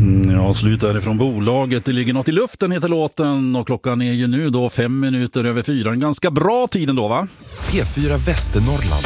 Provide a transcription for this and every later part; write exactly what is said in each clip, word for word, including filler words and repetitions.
Mm, ja, slutar från bolaget. Det ligger något i luften heter låten och klockan är ju nu då fem minuter över fyra. En ganska bra tid ändå, va? P fyra Västernorrland.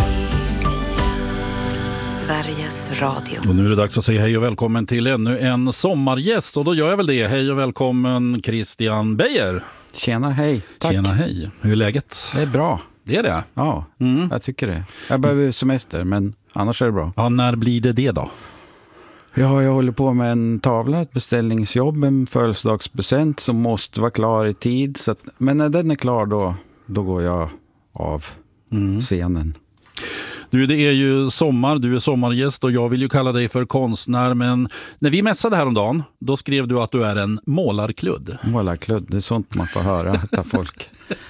Sveriges Radio. Och nu är det dags att säga hej och välkommen till ännu en sommargäst. Och då gör jag väl det. Hej och välkommen Christian Beijer. Tjena, hej. Tack. Tjena, hej. Hur är läget? Det är bra. Det är det? Ja, Mm. jag tycker det. Jag behöver semester, men annars är det bra. Ja, när blir det det då? Ja, jag håller på med en tavla, ett beställningsjobb, en födelsedagspresent som måste vara klar i tid. Så att, men när den är klar då, då går jag av Mm. scenen. Du, det är ju sommar, du är sommargäst och jag vill ju kalla dig för konstnär. Men när vi mässade häromdagen, då skrev du att du är en målarkludd. Målarkludd, det är sånt man får höra av folk.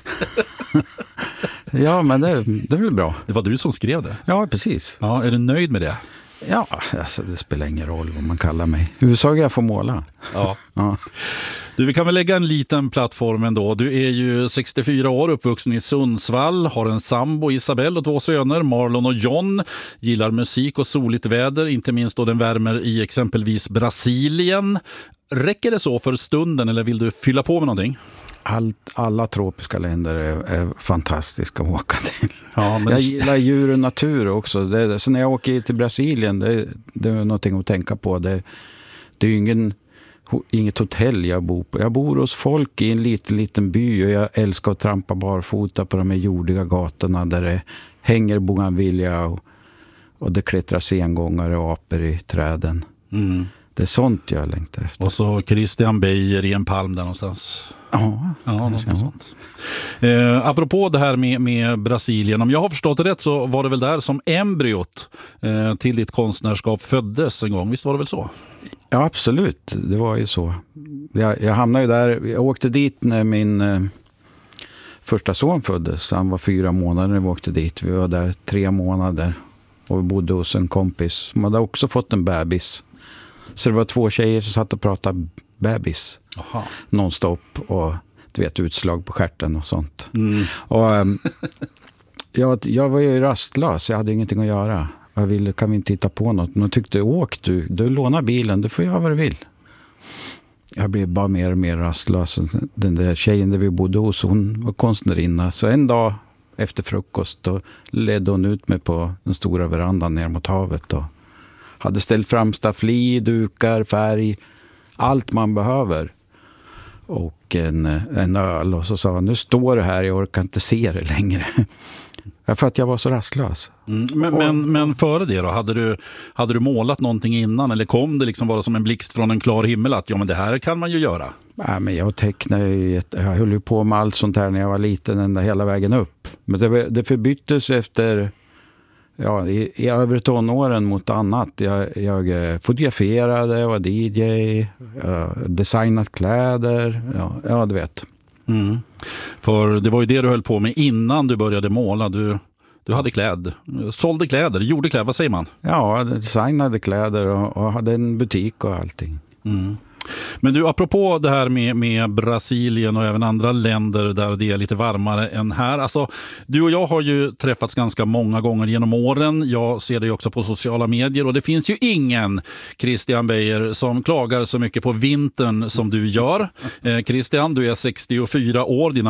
Ja, men det, det är väl bra. Det var du som skrev det. Ja, precis. Ja, är du nöjd med det? Ja, alltså, det spelar ingen roll vad man kallar mig. Huvudsaken jag får måla. Ja. Ja. Du, vi kan väl lägga en liten plattform ändå. Du är ju sextiofyra år, uppvuxen i Sundsvall, har en sambo Isabel och två söner, Marlon och John. Gillar musik och soligt väder, inte minst då den värmer i exempelvis Brasilien. Räcker det så för stunden eller vill du fylla på med någonting? Allt, alla tropiska länder är, är fantastiska att åka till. Ja, men... Jag gillar djur och natur också. Det, så när jag åker till Brasilien, det, det är någonting att tänka på. Det, det är ju ingen, inget hotell jag bor på. Jag bor hos folk i en liten, liten by och jag älskar att trampa barfota på de här jordiga gatorna där det hänger bougainvilja och, och det klättrar sengångare och apor i träden. Mm. Det är sånt jag längtar efter. Och så Christian Beijer i en palm där någonstans. Ja, Ja, något ja. sånt. Eh, apropå det här med, med Brasilien, om jag har förstått det rätt så var det väl där som embryot eh, till ditt konstnärskap föddes en gång, visst var det väl så? Ja, absolut. Det var ju så. Jag, jag hamnade ju där, jag åkte dit när min eh, första son föddes. Han var fyra månader när vi åkte dit. Vi var där tre månader och vi bodde hos en kompis som hade också fått en bebis. Så det var två tjejer som satt och pratade bebis. Aha. Nonstop och du vet, utslag på stjärten och sånt. Mm. Och, um, jag, jag var ju rastlös, jag hade ingenting att göra. Jag ville, kan vi inte titta på något? Men jag tyckte, åk du, du lånar bilen, du får göra vad du vill. Jag blev bara mer och mer rastlös. Den där tjejen där vi bodde hos, hon var konstnärinna. Så en dag efter frukost då ledde hon ut mig på den stora verandan ner mot havet och hade ställt fram staffli, dukar, färg, allt man behöver. Och en, en öl och så sa han, nu står det här, jag orkar inte se det längre. För att jag var så rastlös. Mm, men, och, men, men före det då, hade du, hade du målat någonting innan eller kom det liksom bara som en blixt från en klar himmel att ja men det här kan man ju göra? Nej, men jag tecknade ju, jag höll ju på med allt sånt här när jag var liten ända hela vägen upp. Men det, det förbyttes efter ja, i, i övre tonåren mot annat. Jag, jag fotograferade, var D J, designat kläder, ja, ja du vet. Mm. För det var ju det du höll på med innan du började måla. Du, du hade kläd, sålde kläder, gjorde kläder, vad säger man? Ja, jag designade kläder och, och hade en butik och allting. Mm. Men du, apropå det här med, med Brasilien och även andra länder där det är lite varmare än här. Alltså, du och jag har ju träffats ganska många gånger genom åren. Jag ser dig också på sociala medier och det finns ju ingen Christian Beijer som klagar så mycket på vintern som du gör. Eh, Christian, du är sextiofyra år, dina